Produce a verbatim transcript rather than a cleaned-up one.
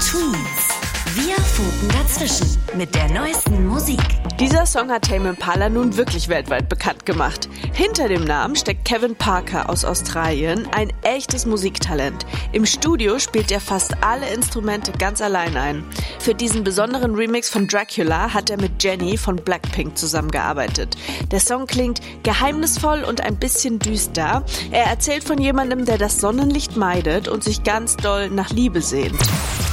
Twins. Wir funken dazwischen mit der neuesten Musik. Dieser Song hat Tame Impala nun wirklich weltweit bekannt gemacht. Hinter dem Namen steckt Kevin Parker aus Australien, ein echtes Musiktalent. Im Studio spielt er fast alle Instrumente ganz allein ein. Für diesen besonderen Remix von Dracula hat er mit Jennie von Blackpink zusammengearbeitet. Der Song klingt geheimnisvoll und ein bisschen düster. Er erzählt von jemandem, der das Sonnenlicht meidet und sich ganz doll nach Liebe sehnt.